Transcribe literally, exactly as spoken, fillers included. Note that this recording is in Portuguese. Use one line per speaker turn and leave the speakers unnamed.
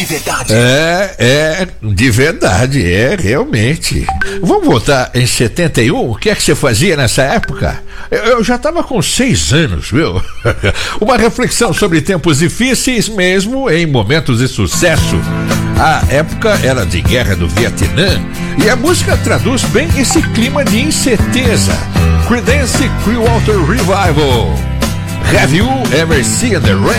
de verdade.
É, é, de verdade, é, realmente. Vamos voltar em setenta e um? O que é que você fazia nessa época? Eu, eu já estava com seis anos, viu? Uma reflexão sobre tempos difíceis mesmo em momentos de sucesso. A época era de guerra do Vietnã e a música traduz bem esse clima de incerteza. Creedence Clearwater Revival. Have you ever seen the rain?